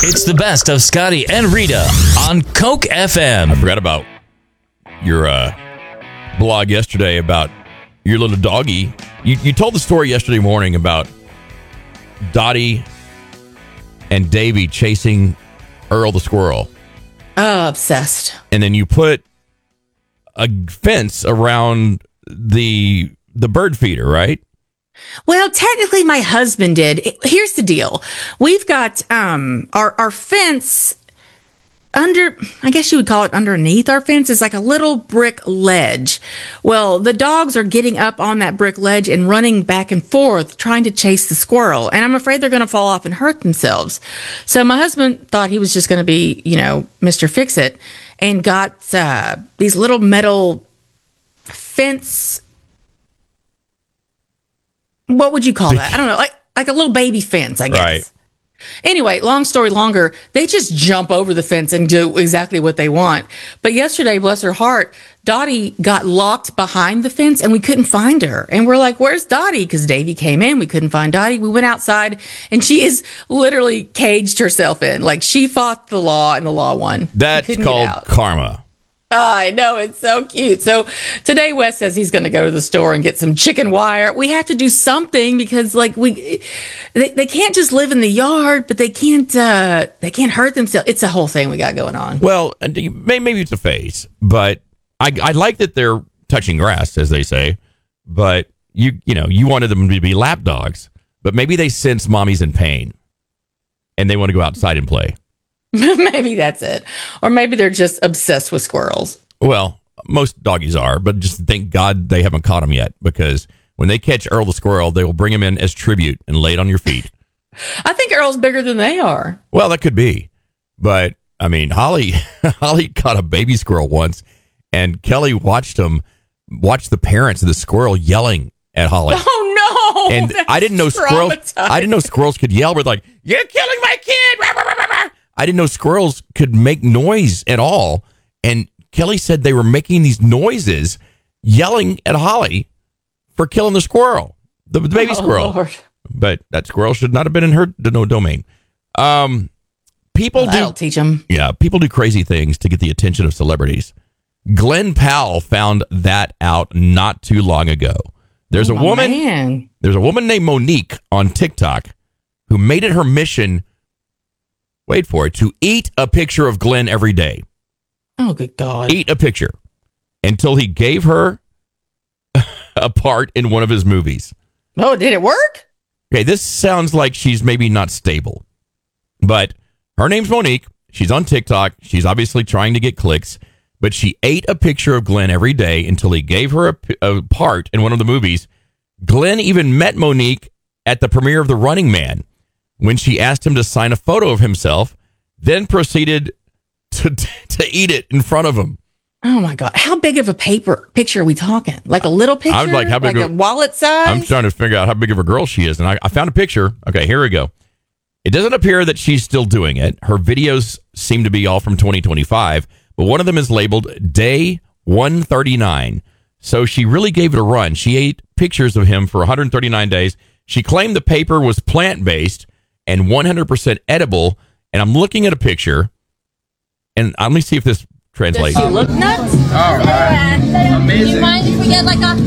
It's the best of Scotty and Rita on Coke FM. I forgot about your blog yesterday about your little doggy. You told the story yesterday morning about Dottie and Davy chasing Earl the squirrel. Oh, obsessed. And then you put a fence around the bird feeder, right? Well, technically my husband did. Here's the deal. We've got our fence under, I guess you would call it underneath our fence, is like a little brick ledge. Well, the dogs are getting up on that brick ledge and running back and forth trying to chase the squirrel. And I'm afraid they're going to fall off and hurt themselves. So my husband thought he was just going to be, Mr. Fix-It, and got these little metal fence. What would you call that? I don't know, like a little baby fence, I guess. Right. Anyway, long story longer, they just jump over the fence and do exactly what they want. But yesterday, bless her heart, Dottie got locked behind the fence and we couldn't find her. And we're like, where's Dottie? Because Davy came in. We couldn't find Dottie. We went outside and she is literally caged herself in. Like, she fought the law and the law won. That's called karma. I know, it's so cute. So today Wes says he's going to go to the store and get some chicken wire. We have to do something because they can't just live in the yard, but they can't hurt themselves. It's a whole thing we got going on. Well, maybe it's a phase, but I like that they're touching grass, as they say. But you wanted them to be lap dogs, but maybe they sense mommy's in pain and they want to go outside and play. Maybe that's it. Or maybe they're just obsessed with squirrels. Well, most doggies are, but just thank God they haven't caught him yet, because when they catch Earl the squirrel, they will bring him in as tribute and lay it on your feet. I think Earl's bigger than they are. Well, that could be. But, I mean, Holly caught a baby squirrel once, and Kelly watched the parents of the squirrel yelling at Holly. Oh, no! And I didn't know squirrels could yell, but like, you're killing my kid! Rah, rah, rah, rah. I didn't know squirrels could make noise at all. And Kelly said they were making these noises, yelling at Holly for killing the squirrel, the baby squirrel. Lord. But that squirrel should not have been in her domain. That'll teach them. Yeah, people do crazy things to get the attention of celebrities. Glenn Powell found that out not too long ago. There's a woman named Monique on TikTok who made it her mission, wait for it, to eat a picture of Glenn every day. Oh, good God. Eat a picture until he gave her a part in one of his movies. Oh, did it work? Okay, this sounds like she's maybe not stable, but her name's Monique. She's on TikTok. She's obviously trying to get clicks, but she ate a picture of Glenn every day until he gave her a part in one of the movies. Glenn even met Monique at the premiere of The Running Man when she asked him to sign a photo of himself, then proceeded to eat it in front of him. Oh, my God. How big of a picture are we talking? Like a little picture? I was like, how big a wallet size? I'm trying to figure out how big of a girl she is. And I found a picture. Okay, here we go. It doesn't appear that she's still doing it. Her videos seem to be all from 2025, but one of them is labeled Day 139. So she really gave it a run. She ate pictures of him for 139 days. She claimed the paper was plant-based and 100% edible. And I'm looking at a picture, and let me see if this translates. Does she look nuts? All right. Amazing. Do you mind if we get like a...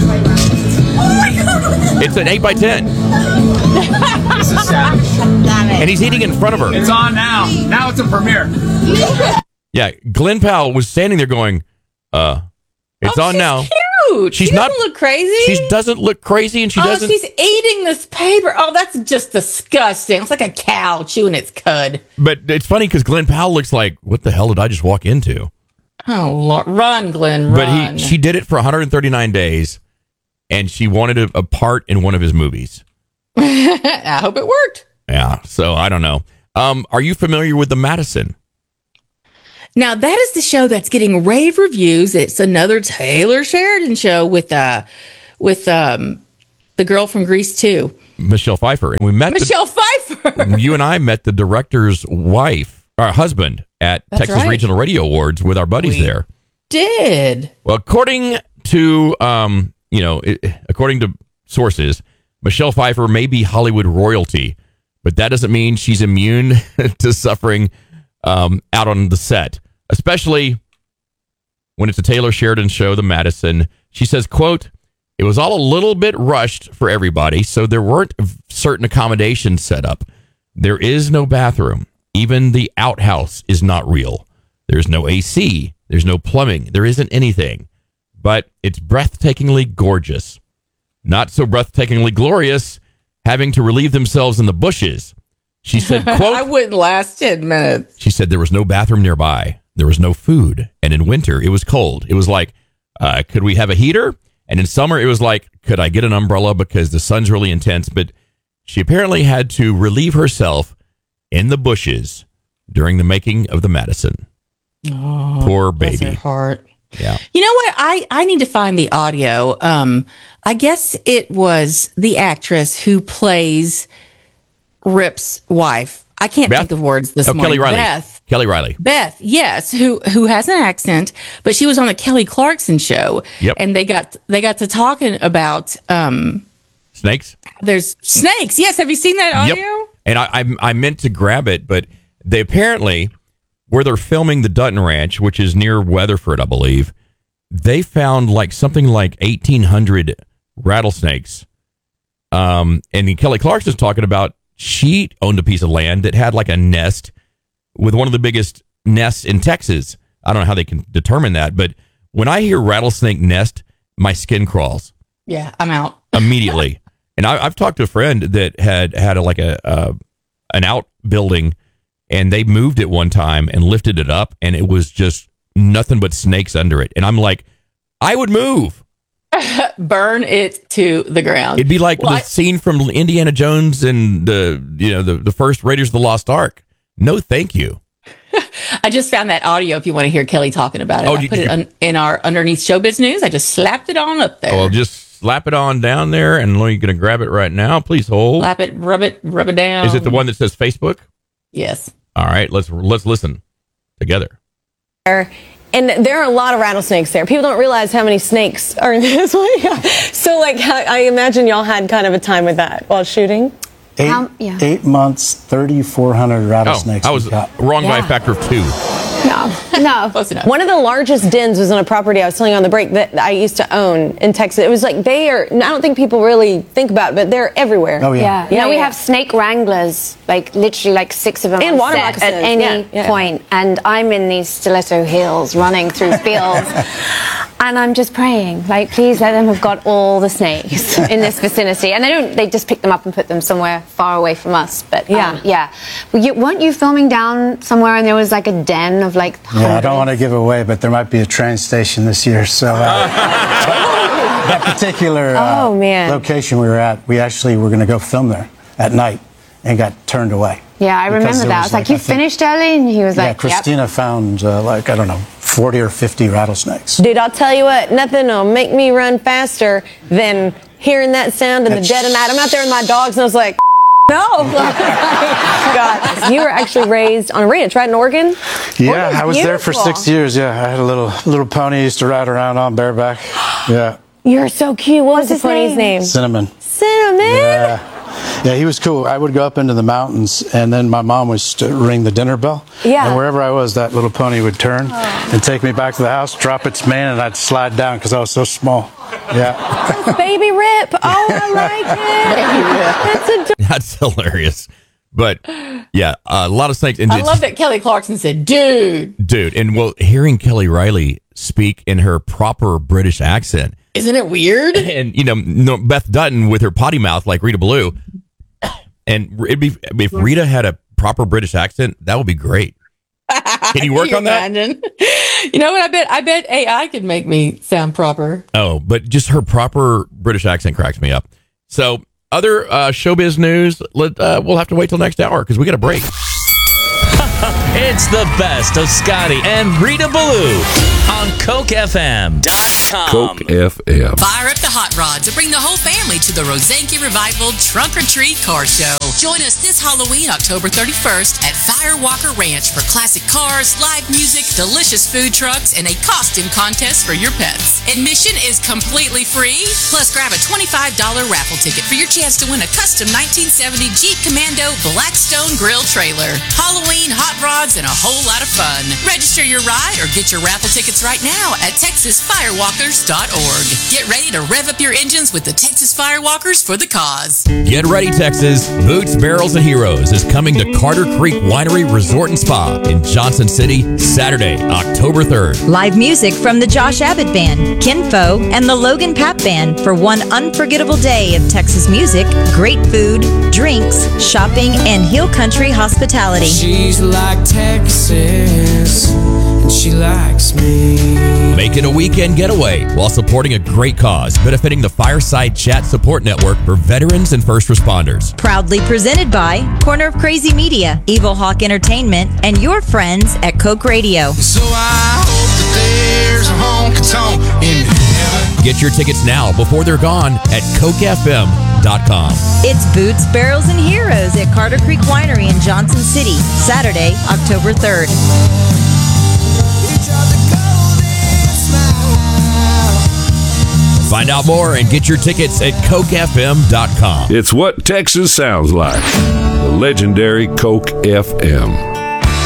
Oh my God. It's an 8x10. This is savage. And he's eating in front of her. It's on now. Now it's a premiere. Yeah, Glenn Powell was standing there going, it's on now. Cute. She doesn't look crazy. She doesn't look crazy, and she's eating this paper. Oh, that's just disgusting. It's like a cow chewing its cud. But it's funny because Glenn Powell looks like, what the hell did I just walk into? Oh, Lord. Run, Glenn, run. But she did it for 139 days, and she wanted a part in one of his movies. I hope it worked. Yeah, so I don't know. Are you familiar with the Madison? Now, that is the show that's getting rave reviews. It's another Taylor Sheridan show with the girl from Grease 2. Michelle Pfeiffer. And we met Michelle Pfeiffer. You and I met the director's husband at Texas Regional Radio Awards with our buddies there. Did. Well, according to according to sources, Michelle Pfeiffer may be Hollywood royalty but that doesn't mean she's immune to suffering out on the set, especially when it's a Taylor Sheridan show, The Madison. She says, quote, "It was all a little bit rushed for everybody, so there weren't certain accommodations set up. There is no bathroom. Even the outhouse is not real. There's no AC. There's no plumbing. There isn't anything. But it's breathtakingly gorgeous. Not so breathtakingly glorious, having to relieve themselves in the bushes." She said, quote, I wouldn't last 10 minutes. she said there was no bathroom nearby. There was no food. And in winter, it was cold. It was like, could we have a heater? And in summer, it was like, could I get an umbrella because the sun's really intense? But she apparently had to relieve herself in the bushes during the making of The Madison. Oh, poor bless her baby. heart. Yeah. You know what? I need to find the audio. I guess it was the actress who plays Rip's wife. I can't Beth? think of words this morning. Kelly Riley. Beth. Kelly Riley. Beth, yes, who has an accent, but she was on the Kelly Clarkson show. Yep. And they got to talking about Snakes? there's snakes. Yes, have you seen that audio? Yep. And I meant to grab it, but they apparently, where they're filming the Dutton Ranch, which is near Weatherford, I believe, they found something like 1,800 rattlesnakes. And Kelly Clarkson's talking about she owned a piece of land that had like a nest with one of the biggest nests in Texas. I don't know how they can determine that, but when I hear rattlesnake nest, my skin crawls Yeah, I'm out. immediately. And I've talked to a friend that had an outbuilding, and they moved it one time and lifted it up, and it was just nothing but snakes under it. And I'm like, I would move. Burn it to the ground. It'd be like Well, the scene from Indiana Jones and the first Raiders of the Lost Ark. No, thank you. I just found that audio if you want to hear Kelly talking about it. Oh, I put it in our underneath showbiz news. I just slapped it on up there. Well, just slap it on down there, and you're going to grab it right now. Please hold. Slap it, rub it down. Is it the one that says Facebook? Yes. All right, let's listen together. And there are a lot of rattlesnakes there. People don't realize how many snakes are in this one. Yeah. So, I imagine y'all had kind of a time with that while shooting. 8 months, 3,400 rattlesnakes. I was we got. wrong by a factor of 2. No. Close enough. One of the largest dens was on a property I was telling you on the break that I used to own in Texas. It was like I don't think people really think about it, but they're everywhere. Oh, yeah. You know, we Yeah. have snake wranglers, literally 6 of them And on water set moccasins. at any Yeah. point. And I'm in these stiletto heels running through fields. And I'm just praying, please let them have got all the snakes in this vicinity. And they just pick them up and put them somewhere far away from us. But yeah. Weren't you filming down somewhere and there was a den of Yeah, I don't want to give away, but there might be a train station this year. So that particular location we were at, we actually were going to go film there at night and got turned away. Yeah, I remember that. I was like, you finished early? And he was like, Christina found 40 or 50 rattlesnakes. Dude, I'll tell you what, nothing will make me run faster than hearing that sound in the dead of night. I'm out there with my dogs, and I was like, no. God, you were actually raised on a ranch, right, in Oregon? Yeah, I was there for beautiful. 6 years. Yeah, I had a little pony I used to ride around on bareback. Yeah. You're so cute. What was the pony's name? Cinnamon. Cinnamon. Yeah, he was cool. I would go up into the mountains, and then my mom would ring the dinner bell. Yeah. And wherever I was, that little pony would turn and take me back to the house, drop its mane, and I'd slide down because I was so small. Yeah. Baby Rip. Oh, I like it. That's hilarious. But yeah, a lot of snakes. And I love that Kelly Clarkson said, dude, and hearing Kelly Riley speak in her proper British accent, isn't it weird? and Beth Dutton with her potty mouth like Rita Blue, and it'd be if Rita had a proper British accent, that would be great. Can you work on that? Imagine? You know what? I bet AI could make me sound proper. Oh, but just her proper British accent cracks me up. So other showbiz news, we'll have to wait till next hour because we got a break. It's the best of Scotty and Rita Ballou on CokeFM.com. Coke FM. Fire up the hot rods and bring the whole family to the Rosanke Revival Trunk or Treat Car Show. Join us this Halloween, October 31st at Firewalker Ranch for classic cars, live music, delicious food trucks, and a costume contest for your pets. Admission is completely free. Plus, grab a $25 raffle ticket for your chance to win a custom 1970 Jeep Commando Blackstone Grill trailer. Halloween, hot rods, and a whole lot of fun. Register your ride or get your raffle tickets right now at TexasFirewalkers.org. Get ready to rev up your engines with the Texas Firewalkers for the cause. Get ready, Texas. Boots, Barrels, and Heroes is coming to Carter Creek Winery Resort and Spa in Johnson City, Saturday, October 3rd. Live music from the Josh Abbott Band, Kinfo, and the Logan Papp Band for one unforgettable day of Texas music, great food, drinks, shopping, and hill country hospitality. She's like Texas, and she likes me. Make it a weekend getaway while supporting a great cause benefiting the Fireside Chat Support Network for veterans and first responders. Proudly presented by Corner of Crazy Media, Evil Hawk Entertainment, and your friends at Coke Radio. So I hope that there's a honky-tonk in heaven. Get your tickets now before they're gone at CokeFM.com. It's Boots, Barrels, and Heroes at Carter Creek Winery in Johnson City, Saturday, October 3rd. Find out more and get your tickets at CokeFM.com. It's what Texas sounds like. The legendary Coke FM.